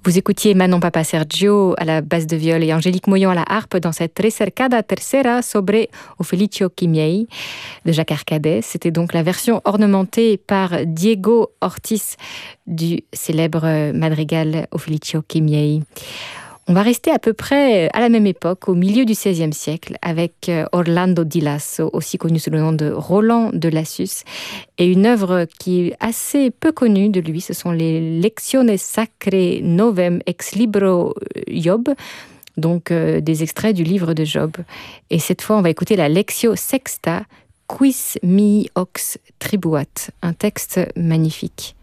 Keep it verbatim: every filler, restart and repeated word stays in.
Vous écoutiez Manon Papa Sergio à la basse de viol et Angélique Moyon à la harpe dans cette Ricercada Tercera sobre o Felicio chi miei de Jacques Arcadet. C'était donc la version ornementée par Diego Ortiz du célèbre madrigal o Felicio chi miei. On va rester à peu près à la même époque, au milieu du seizième siècle, avec Orlando di Lasso, aussi connu sous le nom de Roland de Lassus, et une œuvre qui est assez peu connue de lui, ce sont les Lectiones Sacrae Novem ex libro Job, donc euh, des extraits du livre de Job. Et cette fois, on va écouter la Lectio Sexta, Quis mihi ox tribuat, un texte magnifique.